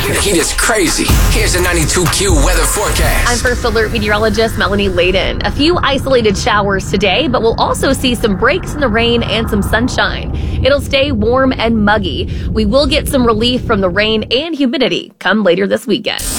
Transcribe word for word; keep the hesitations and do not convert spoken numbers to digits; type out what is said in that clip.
The heat is crazy. Here's the ninety-two Q weather forecast. I'm First Alert meteorologist Melanie Layden. A few isolated showers today, but we'll also see some breaks in the rain and some sunshine. It'll stay warm and muggy. We will get some relief from the rain and humidity come later this weekend.